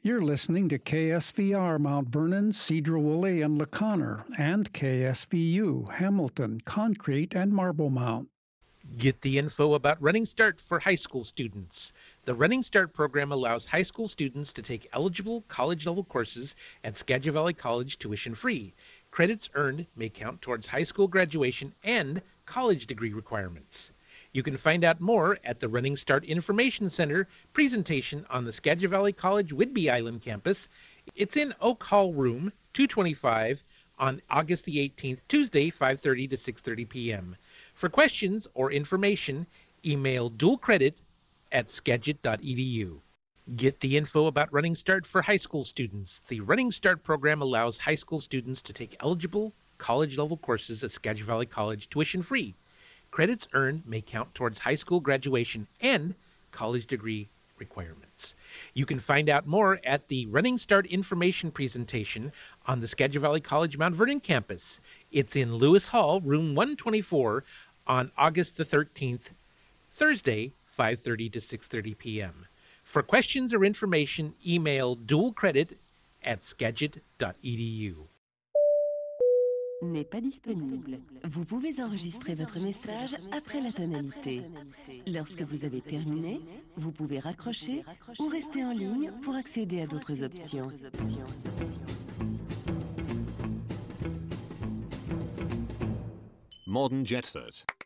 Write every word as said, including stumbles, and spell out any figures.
You're listening to K S V R Mount Vernon, Cedar-Woolley, and LaConner, and K S V U, Hamilton, Concrete, and Marblemount. Get the info about Running Start for high school students. The Running Start program allows high school students to take eligible college-level courses at Skagit Valley College tuition-free. Credits earned may count towards high school graduation and college degree requirements. You can find out more at the Running Start Information Center presentation on the Skagit Valley College Whidbey Island campus. It's in Oak Hall Room two twenty-five on August the eighteenth, Tuesday, five thirty to six thirty p.m. For questions or information, email dualcredit at skagit dot e d u. Get the info about Running Start for high school students. The Running Start program allows high school students to take eligible college-level courses at Skagit Valley College tuition-free. Credits earned may count towards high school graduation and college degree requirements. You can find out more at the Running Start information presentation on the Skagit Valley College Mount Vernon campus. It's in Lewis Hall, room one twenty-four, on August the thirteenth, Thursday, five thirty to six thirty p.m. For questions or information, email dualcredit at skagit dot e d u. N'est pas disponible. Vous pouvez enregistrer votre message après la tonalité. Lorsque vous avez terminé, vous pouvez raccrocher ou rester en ligne pour accéder à d'autres options. Modern Jet Set.